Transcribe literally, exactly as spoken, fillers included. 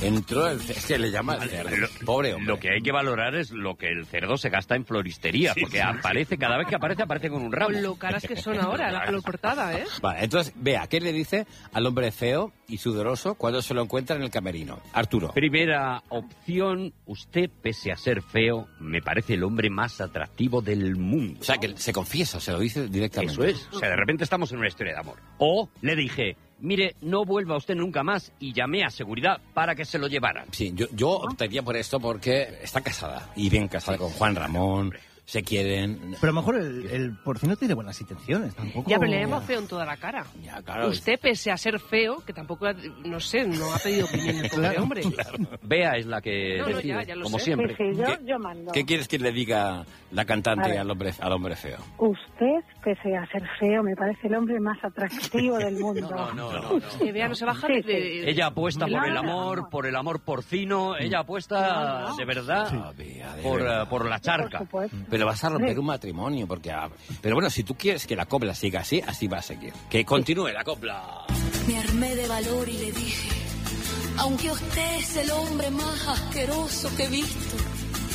Entró el cerdo, es que le llama el cerdo. Lo, Pobre hombre. Lo que hay que valorar es lo que el cerdo se gasta en floristería, sí, porque sí, aparece, cada vez que aparece, aparece con un ramo. Con lo caras que son ahora, la flor cortada, ¿eh? Vale, entonces, vea, ¿qué le dice al hombre feo y sudoroso cuando se lo encuentra en el camerino? Arturo. Primera opción, usted, pese a ser feo, me parece el hombre más atractivo del mundo. O sea, que se confiesa, se lo dice directamente. Eso es. O sea, de repente estamos en una historia de amor. O le dije... Mire, no vuelva usted nunca más, y llamé a seguridad para que se lo llevaran. Sí, yo, yo optaría por esto porque está casada, y bien casada con Juan Ramón, se quieren... Pero a lo mejor el, el porcino tiene buenas intenciones, tampoco... Ya, pero le llama feo en toda la cara. Ya, claro. Usted, pese a ser feo, que tampoco, no sé, no ha pedido opinión el pobre hombre. Claro. Bea es la que no, no, decide, ya, ya lo como sé. siempre. Sí, sí, yo, ¿Qué, yo mando. ¿Qué quieres que le diga la cantante al hombre, al hombre feo? Usted, pese a ser feo, me parece el hombre más atractivo del mundo. No, no, no. no, no. Que Bea no se baja de... de... Ella apuesta por el amor, no. por el amor porcino, ella apuesta no, no. de verdad Sí. Bea, de por, verdad. Uh, por la charca. Por supuesto. Pero vas a romper un matrimonio, porque... Pero bueno, si tú quieres que la copla siga así, así va a seguir. Que continúe la copla. Me armé de valor y le dije, aunque usted es el hombre más asqueroso que he visto,